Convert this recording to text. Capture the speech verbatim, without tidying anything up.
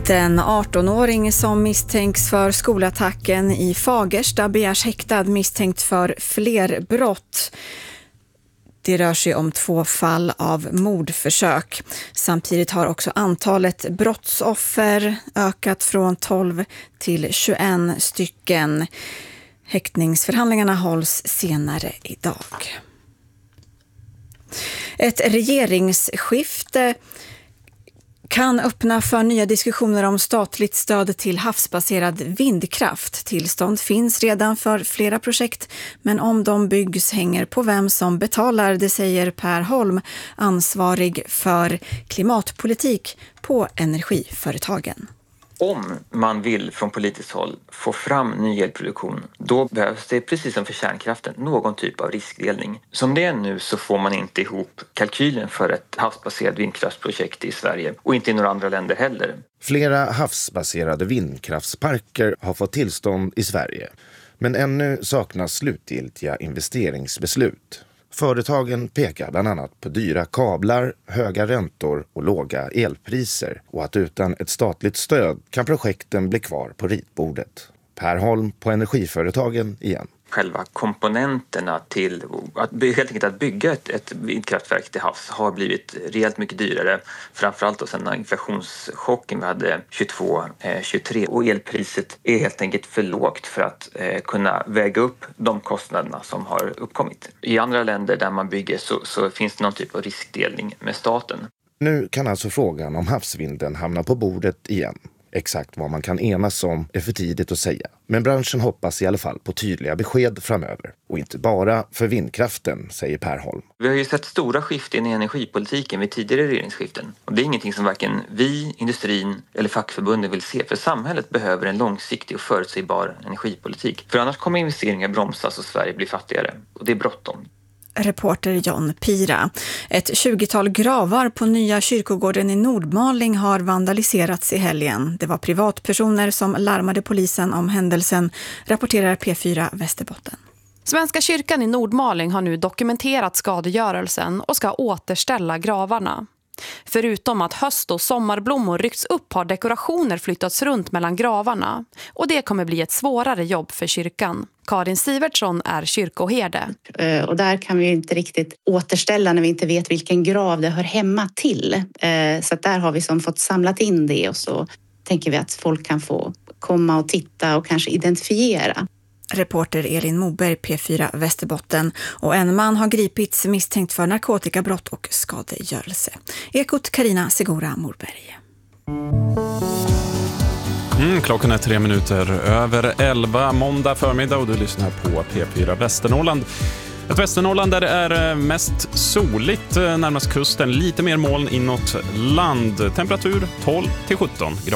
Den arton-åring som misstänks för skolattacken i Fagersta begärs häktad misstänkt för fler brott. Det rör sig om två fall av mordförsök. Samtidigt har också antalet brottsoffer ökat från tolv till tjugoett stycken. Häktningsförhandlingarna hålls senare idag. Ett regeringsskifte kan öppna för nya diskussioner om statligt stöd till havsbaserad vindkraft. Tillstånd finns redan för flera projekt, men om de byggs hänger på vem som betalar, det säger Per Holm, ansvarig för klimatpolitik på energiföretagen. Om man vill från politiskt håll få fram ny elproduktion, då behövs det, precis som för kärnkraften, någon typ av riskdelning. Som det är nu så får man inte ihop kalkylen för ett havsbaserat vindkraftsprojekt i Sverige och inte i några andra länder heller. Flera havsbaserade vindkraftsparker har fått tillstånd i Sverige, men ännu saknas slutgiltiga investeringsbeslut. Företagen pekar bland annat på dyra kablar, höga räntor och låga elpriser och att utan ett statligt stöd kan projekten bli kvar på ritbordet. Per Holm på Energiföretagen igen. Själva komponenterna till att, helt enkelt att bygga ett, ett vindkraftverk till havs har blivit rejält mycket dyrare. Framförallt då sedan inflationschocken vi hade tjugotvå tjugotre och elpriset är helt enkelt för lågt för att eh, kunna väga upp de kostnaderna som har uppkommit. I andra länder där man bygger så, så finns det någon typ av riskdelning med staten. Nu kan alltså frågan om havsvinden hamna på bordet igen. Exakt vad man kan enas om är för tidigt att säga. Men branschen hoppas i alla fall på tydliga besked framöver. Och inte bara för vindkraften, säger Per Holm. Vi har ju sett stora skiften i energipolitiken vid tidigare regeringsskiften. Och det är ingenting som varken vi, industrin eller fackförbunden vill se. För samhället behöver en långsiktig och förutsägbar energipolitik. För annars kommer investeringar bromsas och Sverige blir fattigare. Och det är bråttom. Reporter John Pira. Ett tjugotal gravar på nya kyrkogården i Nordmaling har vandaliserats i helgen. Det var privatpersoner som larmade polisen om händelsen, rapporterar P fyra Västerbotten. Svenska kyrkan i Nordmaling har nu dokumenterat skadegörelsen och ska återställa gravarna. Förutom att höst- och sommarblommor ryckts upp har dekorationer flyttats runt mellan gravarna. Och det kommer bli ett svårare jobb för kyrkan. Karin Sivertsson är kyrkoherde. Och där kan vi inte riktigt återställa när vi inte vet vilken grav det hör hemma till. Så där har vi som fått samlat in det och så tänker vi att folk kan få komma och titta och kanske identifiera. Reporter Elin Moberg, P fyra Västerbotten. Och en man har gripits misstänkt för narkotikabrott och skadegörelse. Ekot Carina Segura Morberg. Mm, klockan är tre minuter över elva måndag förmiddag och du lyssnar på P fyra Västernorrland. Ett Västernorrland där det är mest soligt närmast kusten, lite mer moln inåt land. Temperatur tolv till sjutton grader.